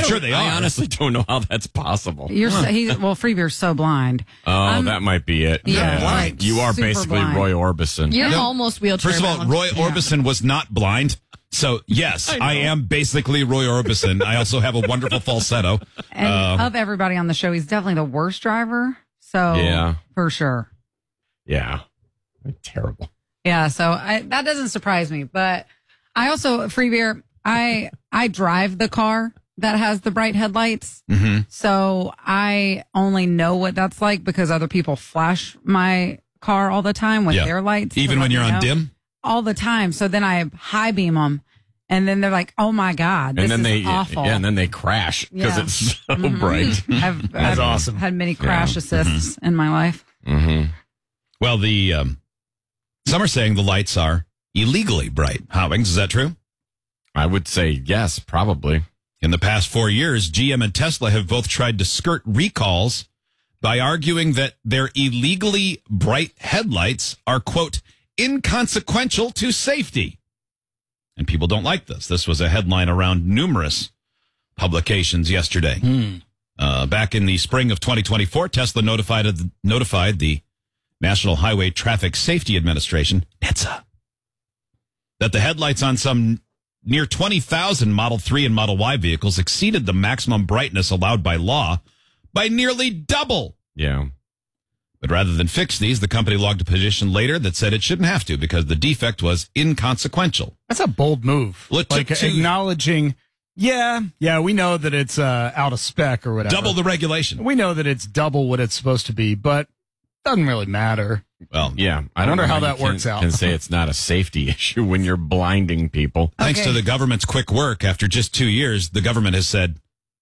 sure they are. I honestly don't know how that's possible. Freebeer's so blind. Oh, that might be it. Yeah, blind. You are Super basically blind. Roy Orbison. You're almost wheelchair First of all, bound. Roy Orbison was not blind. So, yes, I am basically Roy Orbison. I also have a wonderful falsetto. And of everybody on the show, he's definitely the worst driver. So, Yeah. for sure. Yeah. Terrible. Yeah, so that doesn't surprise me. But I also, Free Beer, I drive the car that has the bright headlights. Mm-hmm. So I only know what that's like because other people flash my car all the time with their lights. Even when you're on dim? All the time. So then I high beam them. And then they're like, "Oh my God, this is awful." Yeah, and then they crash because Yeah. it's so bright. I've awesome. had many crash assists in my life. Mm-hmm. Well, some are saying the lights are illegally bright. Hot Wings, is that true? I would say yes, probably. In the past 4 years, GM and Tesla have both tried to skirt recalls by arguing that their illegally bright headlights are, quote, inconsequential to safety. And people don't like this. This was a headline around numerous publications yesterday. Back in the spring of 2024, Tesla notified the National Highway Traffic Safety Administration, NHTSA, that the headlights on some near 20,000 Model 3 and Model Y vehicles exceeded the maximum brightness allowed by law by nearly double. Yeah. But rather than fix these, the company logged a petition later that said it shouldn't have to because the defect was inconsequential. That's a bold move. Well, it took like acknowledging, we know that it's out of spec or whatever. Double the regulation. We know that it's double what it's supposed to be, but doesn't really matter. Well, yeah. I wonder how that works out. Can say it's not a safety issue when you're blinding people. Thanks to the government's quick work, after just 2 years, the government has said,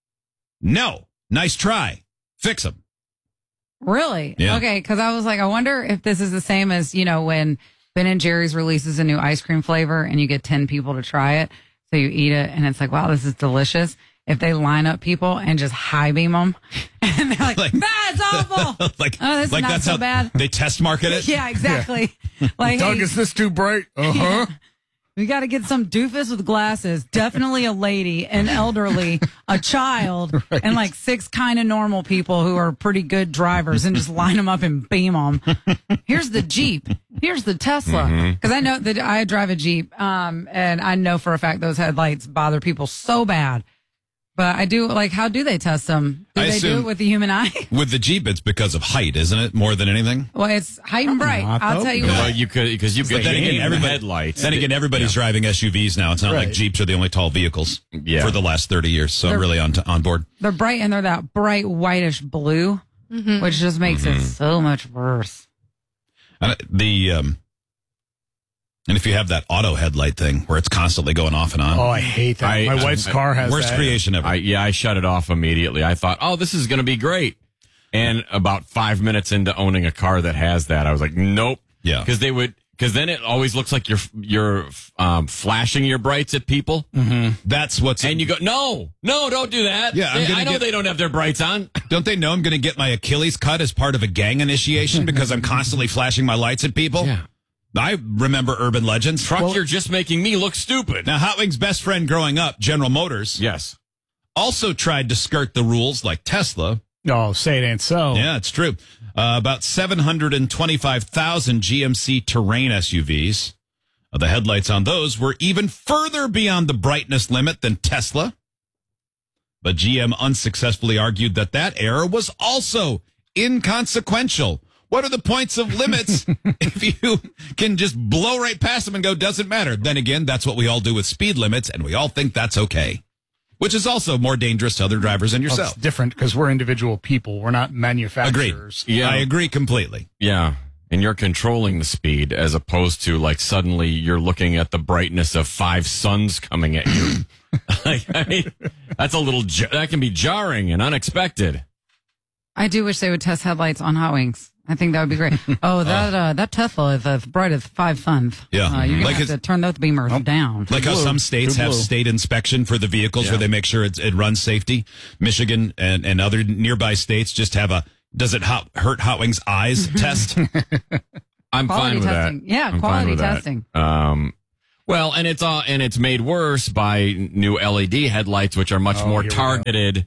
no, nice try, fix them. Really? Yeah. Okay, because I was like, I wonder if this is the same as, when Ben & Jerry's releases a new ice cream flavor and you get 10 people to try it. So you eat it and it's like, wow, this is delicious. If they line up people and just high beam them and they're like, that's awful. This is not that's so how bad. they test market it. Yeah, exactly. Like, Doug, hey, is this too bright? Uh-huh. we got to get some doofus with glasses, definitely a lady, an elderly, a child, and like 6 kind of normal people who are pretty good drivers and just line them up and beam them. Here's the Jeep. Here's the Tesla. Because I know that I drive a Jeep, and I know for a fact those headlights bother people so bad. But I do, how do they test them? Do they do it with the human eye? With the Jeep, it's because of height, isn't it? More than anything? Well, it's height and bright. I'll tell you Well, what. you could, because you But get then again, headlights. Then again, everybody's driving SUVs now. It's not like Right. Jeeps are the only tall vehicles Yeah. for the last 30 years. So I'm really on board. They're bright and they're that bright whitish blue, which just makes it so much worse. And and if you have that auto headlight thing where it's constantly going off and on. Oh, I hate that. My wife's car has Worst that. creation ever. I shut it off immediately. I thought, oh, this is going to be great. And about 5 minutes into owning a car that has that, I was like, nope. Yeah. Because then it always looks like you're flashing your brights at people. That's what's... And you go, no, don't do that. Yeah, I know they don't have their brights on. Don't they know I'm going to get my Achilles cut as part of a gang initiation because I'm constantly flashing my lights at people? Yeah. I remember urban legends. Truck, you're just making me look stupid. Now, Hot Wings' best friend growing up, General Motors, Yes. also tried to skirt the rules like Tesla. Oh, say it ain't so. Yeah, it's true. About 725,000 GMC Terrain SUVs. The headlights on those were even further beyond the brightness limit than Tesla. But GM unsuccessfully argued that error was also inconsequential. What are the points of limits if you can just blow right past them and go, doesn't matter? Then again, that's what we all do with speed limits, and we all think that's okay. Which is also more dangerous to other drivers than Well, yourself. it's different because we're individual people. We're not Agreed. manufacturers. Yeah. I agree completely. Yeah. And you're controlling the speed as opposed to suddenly you're looking at the brightness of 5 suns coming at you. That's a little, that can be jarring and unexpected. I do wish they would test headlights on Hot Wings. I think that would be great. Oh, that Tesla is as bright as 5 suns. Yeah. You're going Like to have it's- to turn those beamers down. Like how some states have state inspection for the vehicles where they make sure it runs safety. Michigan and other nearby states just have a does it hurt Hot Wings' eyes test. I'm Quality fine with testing. that. Yeah, I'm quality fine with that. testing. Well, and it's made worse by new LED headlights, which are much more here we go. targeted,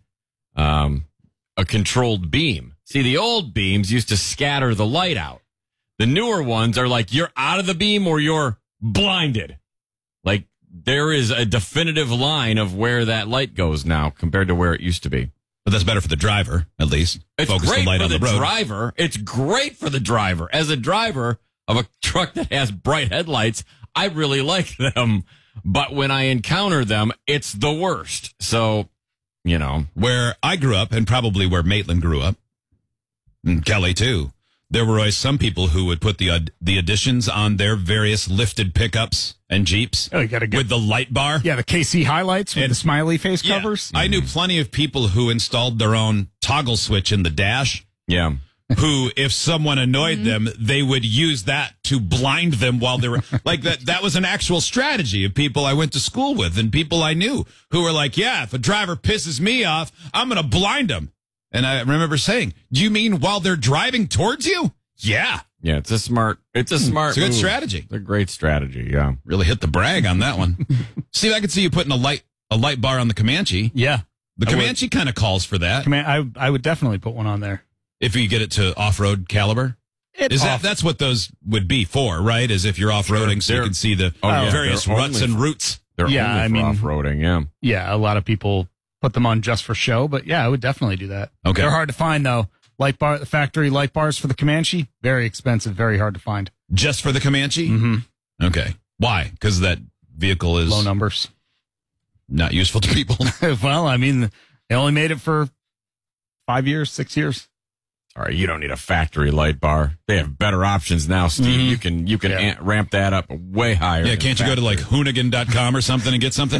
a controlled beam. See, the old beams used to scatter the light out. The newer ones are like, you're out of the beam or you're blinded. Like, there is a definitive line of where that light goes now compared to where it used to be. But that's better for the driver, at least. It's Focus great the light for on the the road. driver. It's great for the driver. As a driver of a truck that has bright headlights, I really like them. But when I encounter them, it's the worst. So, you know. Where I grew up, and probably where Maitland grew up, and Kelly too, there were always some people who would put the additions on their various lifted pickups and Jeeps Oh, you got to get with the light bar. Yeah, the KC highlights with And- the smiley face Yeah. covers. I knew plenty of people who installed their own toggle switch in the dash, Yeah. who, if someone annoyed them, they would use that to blind them while they were like that. That was an actual strategy of people I went to school with and people I knew who were like, yeah, if a driver pisses me off, I'm going to blind them. And I remember saying, do you mean while they're driving towards you? Yeah. Yeah, it's a smart It's a good move. strategy. It's a great strategy, yeah. Really hit the brag on that one. Steve, I could see you putting a light bar on the Comanche. Yeah. The I would. Comanche kind of calls for that. I would definitely put one on there. If you get it to off-road caliber. That's what those would be for, right? Is if you're off-roading so you can see the various they're ruts only and roots. They're Yeah, only I for mean- off-roading, yeah. Yeah, a lot of people put them on just for show, but yeah, I would definitely do that. Okay. They're hard to find though. Light bar, the factory light bars for the Comanche, very expensive, very hard to find. Just for the Comanche? Mm-hmm. Okay. Why? Because that vehicle is Low numbers. not useful to people. Well, I mean, they only made it for 5 years, 6 years. All right, you don't need a factory light bar. They have better options now, Steve. You can Yeah. ramp that up way higher. Yeah, than can't you go to like factory. hoonigan.com or something and get something?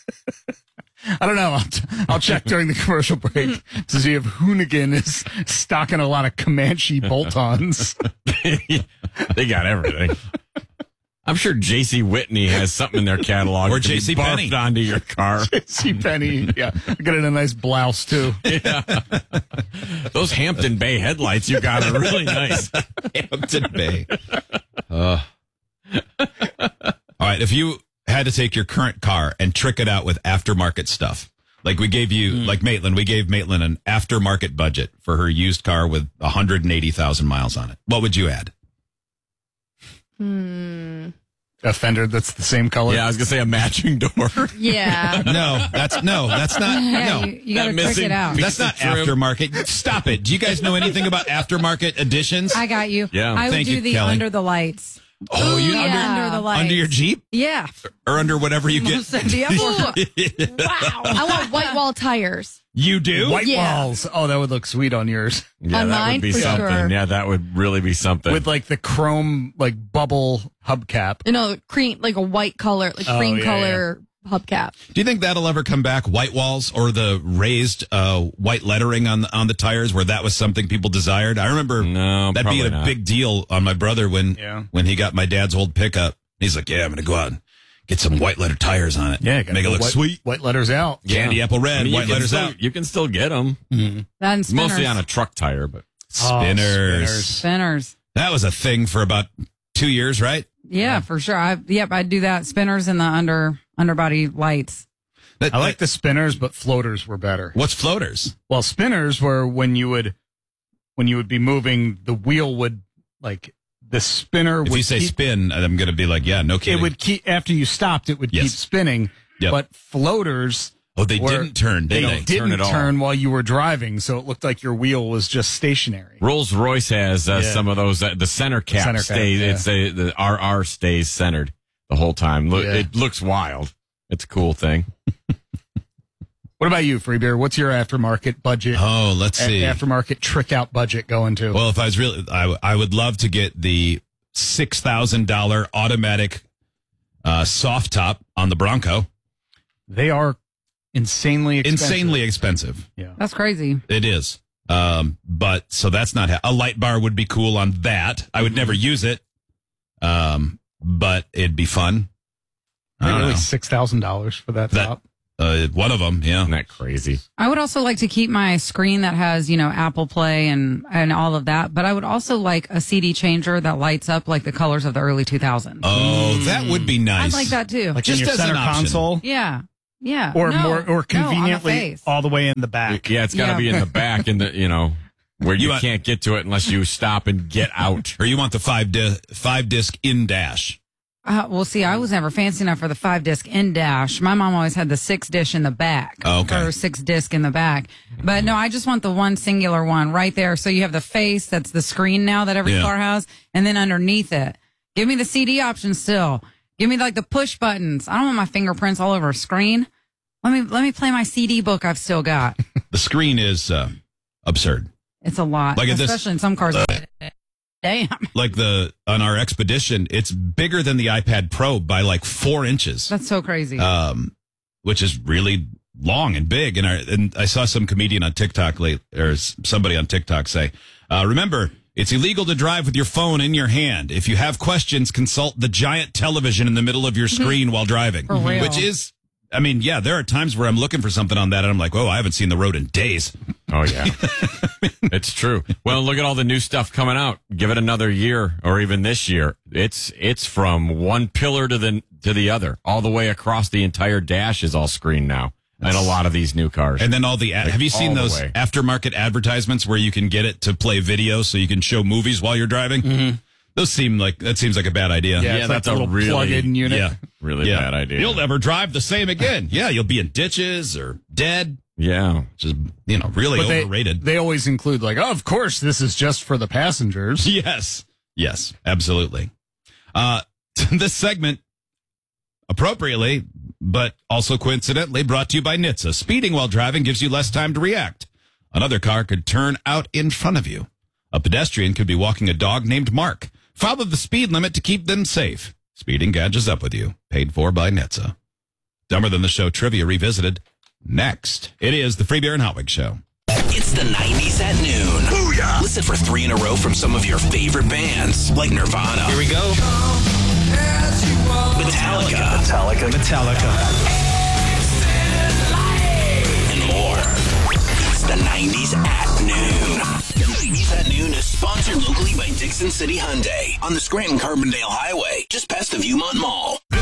I don't know. I'll check during the commercial break to see if Hoonigan is stocking a lot of Comanche bolt-ons. They got everything. I'm sure J.C. Whitney has something in their catalog. Or to be J.C. Penney. barfed onto your car. See Penny, yeah, get in a nice blouse too. Those Hampton Bay headlights you got are really nice. Hampton Bay. All right, if you had to take your current car and trick it out with aftermarket stuff, like we gave you, like Maitland, we gave Maitland an aftermarket budget for her used car with 180,000 miles on it. What would you add? A fender that's the same color. Yeah, I was gonna say a matching door. Yeah. No, that's not. Yeah, No. you got to That trick missing it out. piece. That's not Trim. aftermarket. Stop it. Do you guys know anything about aftermarket additions? I got you. Yeah. I would Thank do you, the Kelly. under the lights. Oh, you yeah. Under the lights. under your Jeep Yeah. or under whatever you get? The upper- Ooh, wow. I want white wall tires. You do? White Yeah. walls. Oh, that would look sweet on yours. Yeah, On that mine, would be for something. sure. Yeah, that would really be something. With like the chrome, like bubble hubcap. You know, cream, like a white color, like Oh, cream yeah, color hubcap. Do you think that'll ever come back? White walls or the raised white lettering on the tires, where that was something people desired? I remember No, that being probably a not. big deal on my brother when he got my dad's old pickup. He's like, "Yeah, I'm going to go out and get some white letter tires on it. Yeah, make it look white, sweet. White letters out. Candy apple red, I mean, you white can letters still- out. You can still get them. Then spinners. Mostly on a truck tire, but Spinners. Spinners. That was a thing for about 2 years, right? Yeah, for sure. I'd do that. Spinners and the underbody lights. I like the spinners, but floaters were better. What's floaters? Well, spinners were when you would be moving, the wheel would like the spinner If would you say keep, spin, I'm going to be like, yeah, no kidding. it would keep after you stopped, it would keep Yes. spinning. Yep. But floaters Oh, they were- didn't turn, they did they? didn't turn at all. turn while you were driving, so it looked like your wheel was just stationary. Rolls Royce has some of those. The center cap Center cap, stays. yeah. It's the RR stays centered the whole time. Look, Yeah. it looks wild. It's a cool thing. What about you, Free Beer? What's your aftermarket budget? Oh, let's see. Aftermarket trick out budget going to? Well, if I was really, I would love to get the $6,000 automatic soft top on the Bronco. They are insanely expensive. Insanely expensive. Yeah. That's crazy. It is. But so that's not a light bar would be cool on that. I would never use it. But it'd be fun. I don't Really know. $6,000 for that That- top. One of them, yeah. Isn't that crazy? I would also like to keep my screen that has, Apple Play and all of that, but I would also like a CD changer that lights up like the colors of the early 2000s. Oh, that would be nice. I'd like that too. Like Just in your as an center option. console, Yeah. or No, or on the conveniently face. all the way in the back. Yeah, it's got to Yeah. be in the back, in the where you want- can't get to it unless you stop and get out. Or you want the five disc in dash. Well, see, I was never fancy enough for the 5-disc in dash. My mom always had the 6-dish in the back. Oh, okay. Or 6-disc in the back. But no, I just want the one singular one right there. So you have the face, that's the screen now that every Yeah. car has, and then underneath it. Give me the CD option still. Give me like the push buttons. I don't want my fingerprints all over a screen. Let me play my CD book I've still got. The screen is absurd. It's a lot. Like at this- especially in some cars. Damn. Like on our Expedition, it's bigger than the iPad Pro by like 4 inches. That's so crazy. Which is really long and big. And I saw some comedian on TikTok somebody on TikTok say, remember, it's illegal to drive with your phone in your hand. If you have questions, consult the giant television in the middle of your screen while driving. For real. Which is, there are times where I'm looking for something on that and I'm like, oh, I haven't seen the road in days. Oh, yeah. It's true. Well, look at all the new stuff coming out. Give it another year or even this year. It's from one pillar to the other. All the way across the entire dash is all screen now. And a lot of these new cars. And then have you seen all the those way. aftermarket advertisements where you can get it to play video so you can show movies while you're driving? Mm-hmm. That seems like a bad idea. Yeah, Yeah, it's that's like a little really- plug-in unit. Yeah. Really bad idea. You'll never drive the same again. Yeah, you'll be in ditches or dead. Yeah. Which is, really But overrated. They always include like, oh, of course, this is just for the passengers. Yes, absolutely. This segment, appropriately, but also coincidentally, brought to you by NHTSA. Speeding while driving gives you less time to react. Another car could turn out in front of you. A pedestrian could be walking a dog named Mark. Follow the speed limit to keep them safe. Speeding catches up with you. Paid for by NHTSA. Dumber Than the Show trivia revisited. Next, it is the Free Beer and Hot Wings Show. It's the 90s at noon. Booyah! Listen for 3 in a row from some of your favorite bands, like Nirvana. Here we go. Metallica. And more. It's the 90s at noon. 90s at noon is sponsored locally by Dixon City Hyundai on the Scranton-Carbondale Highway, just past the Viewmont Mall.